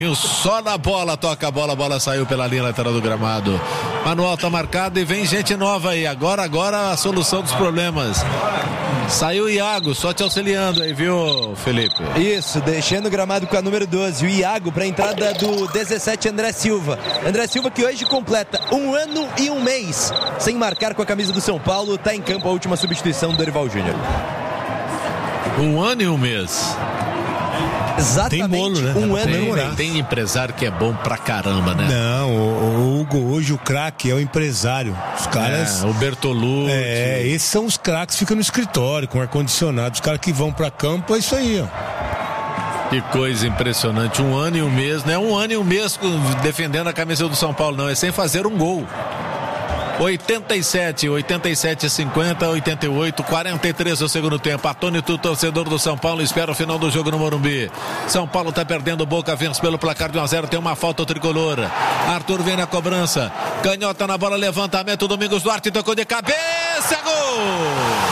Só na bola, toca a bola saiu pela linha lateral do gramado. Manuel tá marcado e vem gente nova aí. Agora a solução dos problemas. Saiu o Iago, só te auxiliando aí, viu, Felipe? Isso, deixando o gramado com a número 12. O Iago para a entrada do 17, André Silva. André Silva que hoje completa 1 ano e 1 mês sem marcar com a camisa do São Paulo. Tá em campo a última substituição do Dorival Júnior. 1 ano e 1 mês. Exatamente, tem bolo, né? Um ano. Tem empresário que é bom pra caramba, né? Não, o Hugo, hoje o craque é o empresário. Os caras... o Bertolucci. Esses são os craques que ficam no escritório, com ar-condicionado. Os caras que vão pra campo, é isso aí, ó. Que coisa impressionante. 1 ano e 1 mês, não é 1 ano e 1 mês defendendo a camisa do São Paulo, não. É sem fazer um gol. 87, 50, 88, 43 o segundo tempo. Atônito, torcedor do São Paulo, espera o final do jogo no Morumbi. São Paulo tá perdendo, Boca vence pelo placar de 1-0, tem uma falta tricolor. Arthur vem na cobrança, canhota na bola, levantamento, Domingos Duarte tocou de cabeça, gol!